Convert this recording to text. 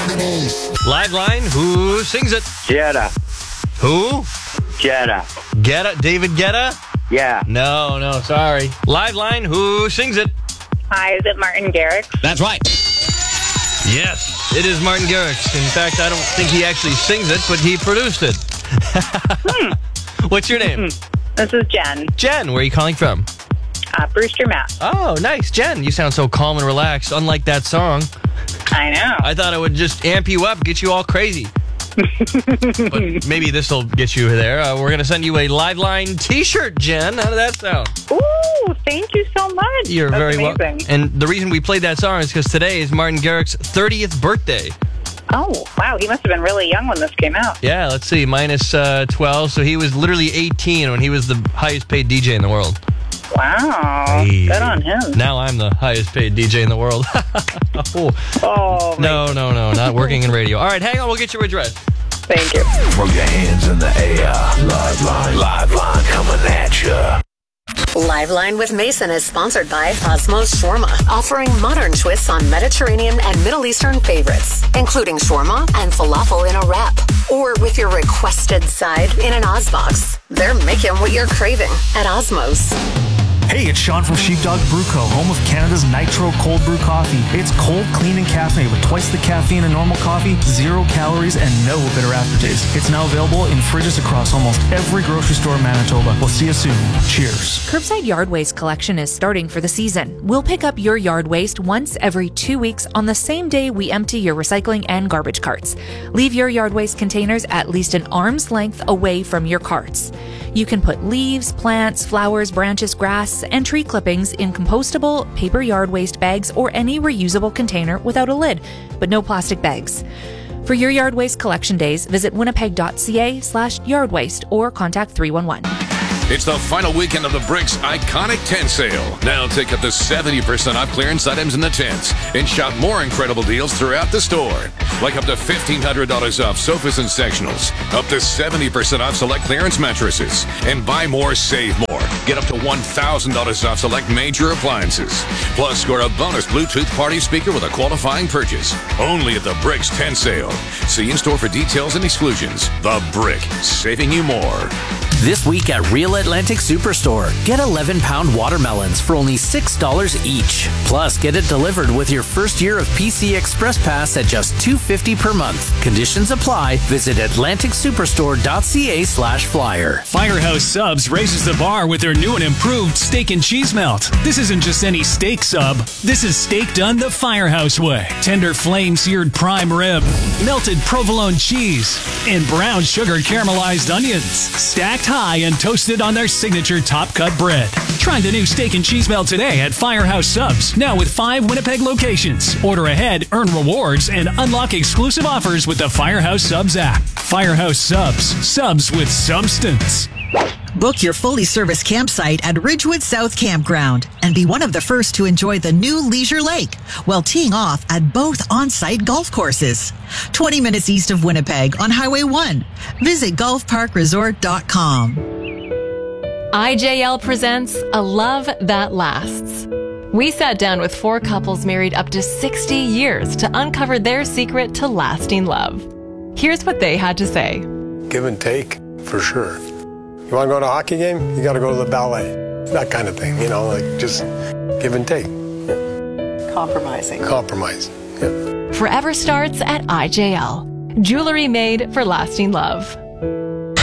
Live line, who sings it? Guetta. Who? Guetta. Guetta? David Guetta? Yeah. No, sorry. Live line, who sings it? Hi, is it Martin Garrix? That's right. Yes, it is Martin Garrix. In fact, I don't think he actually sings it, but he produced it. What's your name? This is Jen. Jen, where are you calling from? Brewster, Mass. Oh, nice. Jen, you sound so calm and relaxed, unlike that song. I know. I thought it would just amp you up, get you all crazy. But maybe this will get you there. We're going to send you a Live Line t-shirt, Jen. How did that sound? Ooh, thank you so much. You're That's very welcome. amazing. And the reason we played that song is because today is Martin Garrix's 30th birthday. Oh, wow. He must have been really young when this came out. Yeah, let's see, minus 12. So he was literally 18 when he was the highest paid DJ in the world. Wow. Hey. Good on him. Now I'm the highest paid DJ in the world. Oh, No, not working in radio. All right, hang on, we'll get your address. Thank you. Throw your hands in the air. Live line coming at you. Live Line with Mason is sponsored by Osmos Shawarma, offering modern twists on Mediterranean and Middle Eastern favorites, including shawarma and falafel in a wrap, or with your requested side in an Ozbox. They're making what you're craving at Osmos. Hey, it's Sean from Sheepdog Brew Co., home of Canada's Nitro Cold Brew Coffee. It's cold, clean, and caffeinated with twice the caffeine in normal coffee, 0 calories, and no bitter aftertaste. It's now available in fridges across almost every grocery store in Manitoba. We'll see you soon. Cheers. Curbside yard waste collection is starting for the season. We'll pick up your yard waste once every 2 weeks on the same day we empty your recycling and garbage carts. Leave your yard waste containers at least an arm's length away from your carts. You can put leaves, plants, flowers, branches, grass, and tree clippings in compostable paper yard waste bags or any reusable container without a lid, but no plastic bags. For your yard waste collection days, visit winnipeg.ca/yardwaste or contact 311. It's the final weekend of the Bricks Iconic Tent Sale. Now take up to 70% off clearance items in the tents and shop more incredible deals throughout the store. Like up to $1,500 off sofas and sectionals, up to 70% off select clearance mattresses, and buy more, save more. Get up to $1,000 off select major appliances. Plus, score a bonus Bluetooth party speaker with a qualifying purchase. Only at the Bricks Tent Sale. See in-store for details and exclusions. The Brick, saving you more. This week at Real Atlantic Superstore, get 11-pound watermelons for only $6 each. Plus, get it delivered with your first year of PC Express Pass at just $2.50 per month. Conditions apply. Visit atlanticsuperstore.ca/flyer. Firehouse Subs raises the bar with their new and improved steak and cheese melt. This isn't just any steak sub. This is steak done the Firehouse way. Tender flame-seared prime rib, melted provolone cheese, and brown sugar caramelized onions. Stacked high and toasted on their signature top-cut bread. Try the new steak and cheese melt today at Firehouse Subs, now with 5 Winnipeg locations. Order ahead, earn rewards, and unlock exclusive offers with the Firehouse Subs app. Firehouse Subs. Subs with substance. Book your fully serviced campsite at Ridgewood South Campground and be one of the first to enjoy the new Leisure Lake while teeing off at both on-site golf courses. 20 minutes east of Winnipeg on Highway 1. Visit golfparkresort.com. IJL presents A Love That Lasts. We sat down with 4 couples married up to 60 years to uncover their secret to lasting love. Here's what they had to say. Give and take, for sure. You want to go to a hockey game? You got to go to the ballet. That kind of thing, just give and take. Yeah. Compromising. Yeah. Forever starts at IJL. Jewelry made for lasting love.